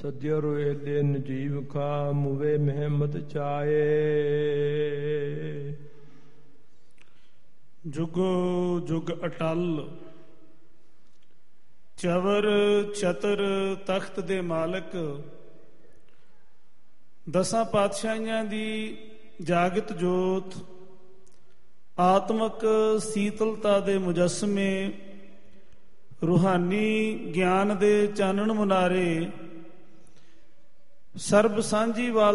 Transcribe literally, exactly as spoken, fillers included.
ਸਦਿਓ ਰੋਏ ਦਿਨ ਜੀਵ ਖਾ ਮੁਵੇ ਮਹਿਮਤ ਚਾਏ। ਜੁਗੋ ਜੁਗ ਅਟਲ ਚਵਰ ਚਤਰ ਤਖਤ ਦੇ ਮਾਲਕ, ਦਸਾਂ ਪਾਤਸ਼ਾਹੀਆਂ ਦੀ ਜਾਗਤ ਜੋਤ, ਆਤਮਕ ਸੀਤਲਤਾ ਦੇ ਮੁਜੱਸਮੇ, ਰੂਹਾਨੀ ਗਿਆਨ ਦੇ ਚਾਨਣ ਮੁਨਾਰੇ, ਸਰਬ ਸਾਂਝੀ ਵਾਲ